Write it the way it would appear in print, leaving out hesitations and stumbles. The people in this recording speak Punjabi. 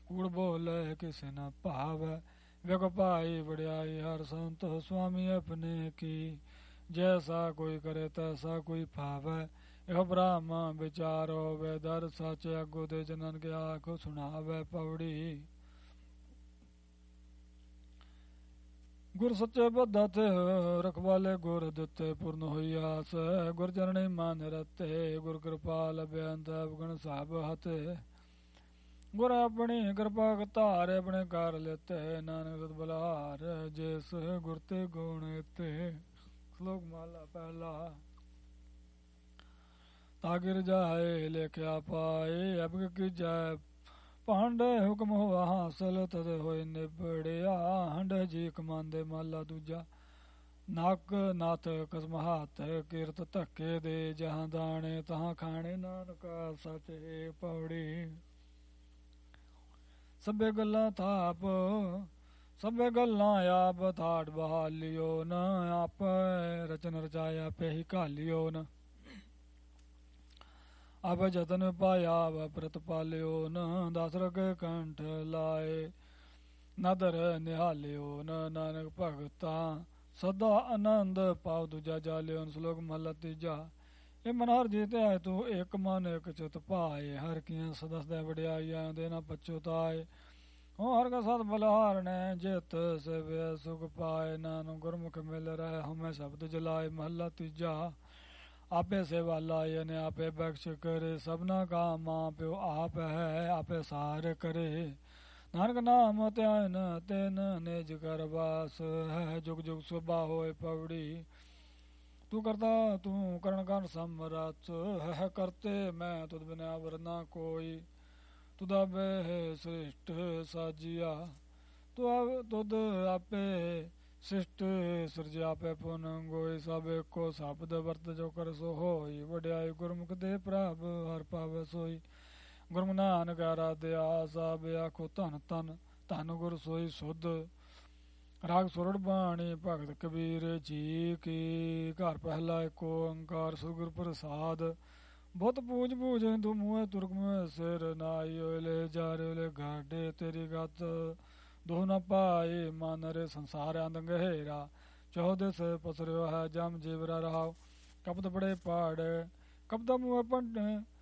ਕੂੜ ਬੋਲੇ ਕਿਸੇ ਨਾ ਭਾਵੈ। ਵੇਖ ਭਾਈ ਵਡਿਆਈ ਹਰ ਸੰਤ ਸੁਆਮੀ ਆਪਣੇ ਕੀ। ਜੈਸਾ ਕੋਈ ਕਰੇ ਤੈਸਾ ਕੋਈ ਭਾਵੈ। ਇਹੋ ਬ੍ਰਹਮ ਵਿਚਾਰੋ ਵੇ ਦਰ ਸੱਚ ਅਗੋ ਦੇ ਜਨਨ ਕੇ ਆਖ ਸੁਣਾਵੇ ਪੌੜੀ। ਗੁਰ ਸੱਚੇ ਬੱਧਾ ਤੇ ਰਖਵਾਲੇ ਗੁਰ ਦਿੱਤੇ ਪੂਰਨ ਹੋਈ ਆਸ। ਗੁਰ ਚਰਣੀ ਮਨ ਰਤੇ ਗੁਰ ਕਿਰਪਾਲ ਬੇਅੰਤ ਅਵਗੁਣ ਸਭ ਹਤੇ। ਗੁਰ ਆਪਣੀ ਕਿਰਪਾ ਧਾਰ ਆਪਣੇ ਕਰ ਲੈਤੇ ਨਾਨਕ ਸਤ ਬਲਹਾਰ ਜਿਸ ਗੁਰ ਤੇ ਗੁਣ ਤੇ। ਸ਼ਲੋਕ ਮਹਲਾ ਪਹਿਲਾ। ਤਾਕਿਰ ਜਾਏ ਲੇਖਿਆ ਪਾਏ ਅਬ ਕੀਜੈ ਭਾਂਡੇ ਹੁਕਮ ਹੋਆ ਹਾਸਲ ਤਦ ਹੋਏ ਨਿਬੜਿਆ। ਹੰਡੇ ਜੀ ਕਮਾਂਦੇ ਮਹਲਾ ਦੂਜਾ। ਨੱਕ ਨੱਥ ਕਸਮ ਹੱਥ ਕਿਰਤ ਧੱਕੇ ਦੇ ਜਹਾਂ ਦਾਣੇ ਤਹਾਂ ਖਾਣੇ ਨਾਨਕਾ ਸਚੇ ਪੌੜੀ। ਸਭੇ ਗੱਲਾਂ ਥਾਪ ਸਭੇ ਗੱਲਾਂ ਆਪ ਥਾਟ ਬਹਾਲਿਓ ਨ। ਆਪੇ ਰਚਨ ਰਚਾਇਆ ਆਪੇ ਹੀ ਘਾਲਿਓ ਨ। ਆਪੇ ਜਤਨ ਪਾਇਆ ਵਾ ਪ੍ਰਤ ਪਾਲਿਓ ਨ। ਦਸ ਰਗੇ ਕੰਠ ਲਾਏ ਨਦਰ ਨਿਹਾਲਿਓ ਨ। ਨਾਨਕ ਭਗਤਾ ਸਦਾ ਆਨੰਦ ਪਾਉ ਦੂਜਾ ਜਾਲਿਓ ਨ। ਸ਼ਲੋਕ ਮਹਲਾ ਤੀਜਾ। ਇਹ ਮਨ ਹਰ ਜੀਤਿਆ ਤੂੰ ਇੱਕ ਮਨ ਇੱਕ ਚਿਤ ਭਾਏ। ਹਰ ਕੀਆਂ ਸਦਾ ਸਦਾ ਵਡਿਆਈਆਂ ਦੇ ਨਾ ਪਛੁਤਾਏ। ਹੋ ਹਰ ਕਾ ਸਤ ਬਲਹਾਰ ਨੇ ਜਿਤ ਸੇਵਿਆ ਸੁਖ ਪਾਏ। ਨਾਨਕ ਗੁਰਮੁਖ ਮਿਲ ਰਹਿ ਹਮੇ ਸ਼ਬਦ ਜਲਾਏ। ਮਹਲਾ ਤੀਜਾ। ਆਪੇ ਸੇਵਾ ਲਾਏ ਨੇ ਆਪੇ ਬਖਸ਼ ਕਰੇ। ਸਭਨਾ ਕਾ ਮਾਂ ਪਿਓ ਆਪ ਹੈ ਆਪੇ ਸਾਰ ਕਰੇ। ਨਾਨਕ ਨਾਮ ਧਿਆਨ ਤਿਨ ਨਿਜ ਕਰ ਵਾਸ ਹੈ। ਜੁਗ ਜੁਗ ਸੁਭਾ ਹੋਏ ਪੌੜੀ। ਤੂੰ ਕਰਤਾ ਤੂੰ ਕਰਨ ਕਰ ਸਮਰਥ ਹੈ। ਕਰਤੇ ਮੈਂ ਤੁਧ ਬਿਨਾ ਅਵਰ ਨਾ ਕੋਈ। ਤੁਦਾ ਬੇ ਸ੍ਰਿਸ਼ਟ ਸਾਜੀਆ ਤੁਧ ਆਪੇ ਸ੍ਰਿਸ਼ਟ ਸਿਰਜਿਆ ਆਪੇ ਪੁਨ ਗੋਈ। ਸਭ ਏਕੋ ਸ਼ਬਦ ਵਰਤ ਜੋ ਕਰ ਸੋ ਹੋਈ। ਵਡਿਆਈ ਗੁਰਮੁਖ ਦੇ ਪ੍ਰਭ ਹਰ ਪਾਵੈ ਸੋਈ। ਗੁਰਮੁਖ ਨਾਨਕ ਆਰਾਧਿਆ ਸਭ ਆਖੋ ਧਨ ਧਨ। ਧਨ ਗੁਰ ਸੋਈ ਸੁਧ ਰਾਗ ਸੁਰੜ ਬਾਣੀ ਭਗਤ ਕਬੀਰ ਜੀ ਕੀ। ਘਰ ਪਹਿਲਾ ਏਕ ਓੰਕਾਰ ਸਤਿਗੁਰ ਪ੍ਰਸਾਦ। ਬਹੁਤ ਪੂਜ ਪੂਜ ਹਿੰਦੂ ਮੂਹੇ ਤੁਰਕ ਮੂਹੇ ਸਿਰ ਨਾਈ ਓਲੇ ਜਾਰੇ ਓਲੇ ਗਾਡੇ ਤੇਰੀ ਗਤ ਦੋ ਨ ਪਾਏ। ਮਨ ਰੇ ਸੰਸਾਰ ਅੰਧ ਗਹਿਰਾ ਚੌਦੇ ਸੇ ਪਸਰਿਓ ਹੈ ਜਮ ਜੀਵਰਾ ਰਹਾਓ। ਕਪਤ ਬੜੇ ਪਾੜ ਕਪਦਾ ਮੂਹੇ ਪੰਡ